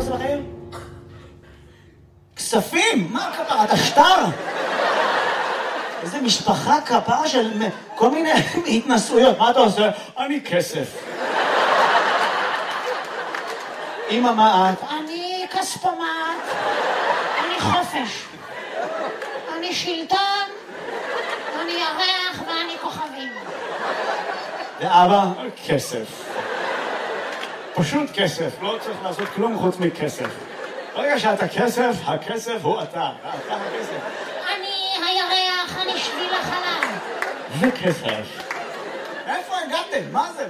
עושה בחיים? כספים! מה כפרה? אתה שטר? איזה משפחה כפרה של כל מיני התנסויות. מה אתה עושה? אני כסף. אמא, מה את? אני כספומט, אני חופש, אני שלטון, אני ירח ואני כוכבים. ואבא? כסף. פשוט כסף, לא צריך לעשות כלום חוץ מכסף. ברגע שאתה כסף, הכסף הוא אתה הכסף. אני הירח, אני שביל החלב. וכסף. איפה הגעתם? מה זה?